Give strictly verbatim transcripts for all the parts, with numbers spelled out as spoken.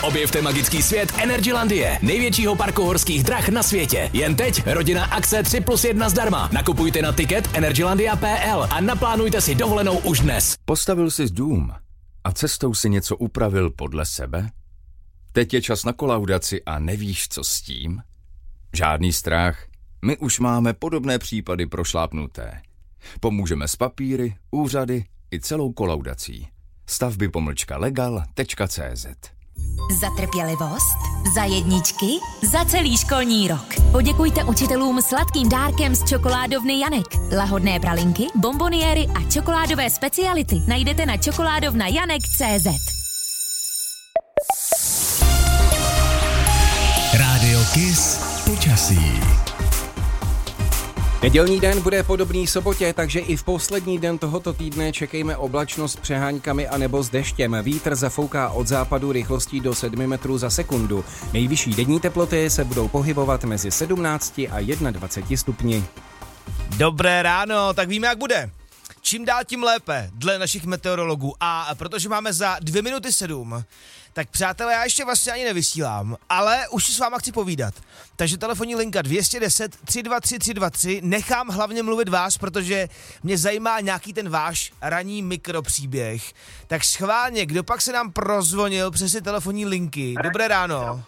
Objevte magický svět Energylandie, největšího parku horských drah na světě. Jen teď rodina akce tři plus jedna zdarma. Nakupujte na tiket energylandia tečka p l a naplánujte si dovolenou už dnes. Postavil jsi dům a cestou si něco upravil podle sebe? Teď je čas na kolaudaci a nevíš, co s tím? Žádný strach, my už máme podobné případy prošlápnuté. Pomůžeme s papíry, úřady i celou kolaudací. Stavby pomlčka legal tečka cé zet. Za trpělivost, za jedničky, za celý školní rok. Poděkujte učitelům sladkým dárkem z čokoládovny Janek. Lahodné pralinky, bomboniéry a čokoládové speciality najdete na čokoládovna janek tečka cé zet. Rádio Kiss počasí. Nedělní den bude podobný sobotě, takže i v poslední den tohoto týdne čekejme oblačnost s přeháňkami a nebo s deštěm. Vítr zafouká od západu rychlostí do sedmi metrů za sekundu. Nejvyšší denní teploty se budou pohybovat mezi sedmnácti a dvaceti jednou stupni. Dobré ráno, tak víme, jak bude. Čím dál tím lépe, dle našich meteorologů. A protože máme za dvě minuty sedm, tak přátelé, já ještě vlastně ani nevysílám, ale už si s váma chci povídat. Takže telefonní linka dvě jedna nula tři dva tři tři dva tři, nechám hlavně mluvit vás, protože mě zajímá nějaký ten váš ranní mikropříběh. Tak schválně, kdo pak se nám prozvonil přes ty telefonní linky? Dobré ráno.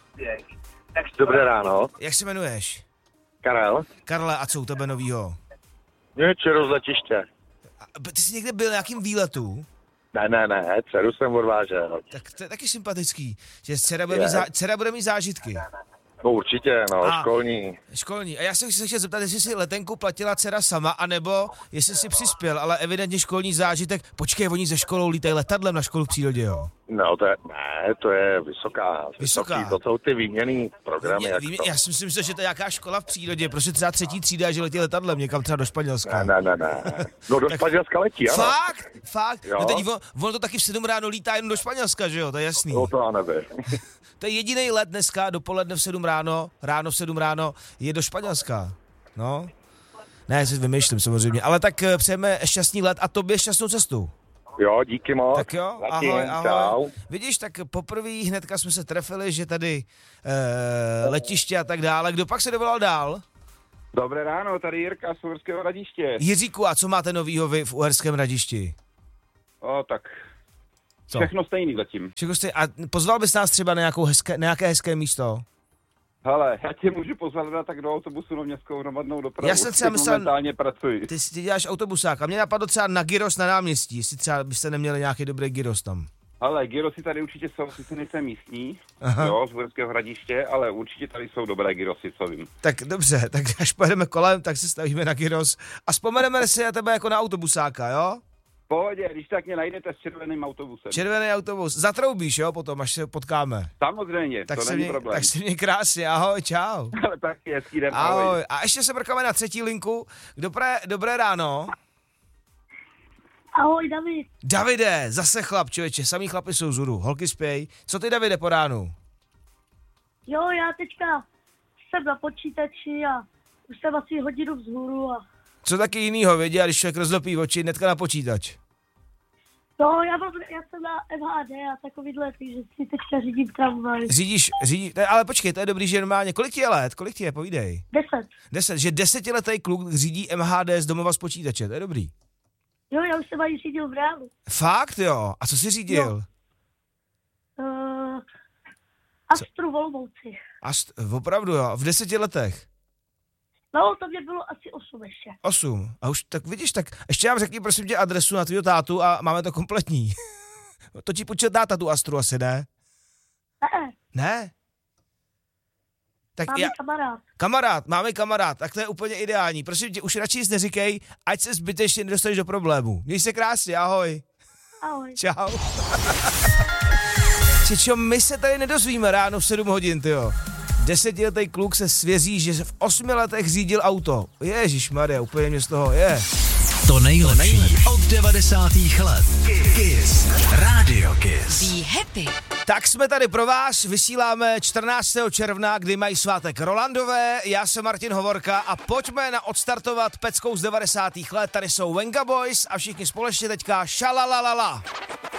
Dobré ráno. Jak se jmenuješ? Karel. Karle, a co u tebe novýho? Je čero z letiště. A ty jsi někde byl na nějakým výletu? Ne, ne, ne, dceru jsem odvážel. Tak to je taky sympatický, že dcera bude, mít, zá, dcera bude mít zážitky. No určitě, no, a, školní. Školní. A já jsem se chtěl zeptat, jestli si letenku platila dcera sama, anebo jestli si přispěl, ale evidentně školní zážitek. Počkej, oni ze školou lítají letadlem na školu v přírodě, jo? No, to je, ne, to je vysoká. Vysoká. Vysoký, to jsou ty výměnný programy. Výmě, výmě, já si myslím, že to je nějaká škola v přírodě, prostě třeba třetí třída, že letí letadlem někam třeba do Španělska. Ne, ne, ne, ne. No do Španělska letí, ano. Fakt? Fakt? Jo. No teď on, on to taky v sedm ráno lítá jen do Španělska, že jo? To je jasný. No to já nevím. To je jediný let dneska, dopoledne v sedm ráno, ráno v sedm ráno, je do Španělska. No. Ne, já si vymýšlím samozřejmě, ale tak přejeme šťastný let a tobě šťastnou cestu. Jo, díky moc. Tak jo, Zatím, ahoj, ahoj. Čau. Vidíš, tak poprvé hnedka jsme se trefili, že tady e, letiště a tak dále. Kdo pak se dovolal dál? Dobré ráno, tady Jirka z Uherského Hradiště. Jiříku, a co máte novýho vy v Uherském Hradišti? O, tak Co? všechno stejný zatím. Všechno stejný. A pozval bys nás třeba na nějakou hezké, nějaké hezké místo? Hele, já tě můžu pozvat na tak do autobusu na městskou hromadnou dopravu. Já jsem třeba myslel, momentálně pracuji. Ty, ty děláš autobusák a mě napadlo třeba na gyros na náměstí, jestli třeba byste neměli nějaký dobrý gyros tam. Hele, gyrosy tady určitě jsou, sice nejsem místní, Aha. jo, z Uherského Hradiště, ale určitě tady jsou dobré gyrosy, co vím. Tak dobře, tak až pojedeme kolem, tak se stavíme na gyros a vzpomeneme si na tebe jako na autobusáka, jo? Pohodě, když tak mě najdete s červeným autobusem. Červený autobus, zatroubíš, jo, potom, až se potkáme. Samozřejmě, Tak to se není mě, problém. tak se mě krásně, ahoj, čau. Ale tak hezký den, Ahoj. ahoj. A ještě se mrkáme na třetí linku. Dobré, dobré ráno. Ahoj, David. Davide, zase chlap, člověče, samý chlapi jsou vzhůru, holky spěj. Co ty, Davide, po ránu? Jo, já teďka jsem na počítači a už jsem asi hodinu vzhůru a... Co taky jinýho vědí, a když člověk rozdopí oči, hnedka na počítač? No, já, mám, já jsem na M H D a takovýhle, takže si teďka řídím tramvaj. Řídíš, řídíš, ale počkej, to je dobrý, že normálně, kolik ti je let, kolik ti je, povídej. Deset. Deset, že desetiletý kluk řídí M H D z domova z počítače, to je dobrý. Jo, já už jsem ani řídil v reálu. Fakt jo, a co jsi řídil? No. Uh, Astru Volmouci. Ast, opravdu jo, v deseti letech. No, to mě bylo asi osm ještě. Osm. A už, tak vidíš, tak ještě nám řekni prosím tě adresu na tvýho tátu a máme to kompletní. To ti počít táta tu Astru asi, ne? Ne. Ne? Tak Máme já, kamarád. Kamarád, máme kamarád, tak to je úplně ideální. Prosím tě, už radši nic neříkej, ať se zbytečně nedostaneš do problému. Měj se krásně, ahoj. Ahoj. Čau. Čečo, my se tady nedozvíme ráno v sedm hodin, tyjo. Desetiletý kluk se svěří, že v osmi letech řídil auto. Ježišmarja, úplně mě z toho je. To nejlepší od devadesátých let. Kiss. Radio Kiss. Be happy. Tak jsme tady pro vás, vysíláme čtrnáctého června, kdy mají svátek Rolandové, já jsem Martin Hovorka a pojďme na odstartovat peckou z devadesátých let. Tady jsou Venga Boys a všichni společně teďka šalalalala.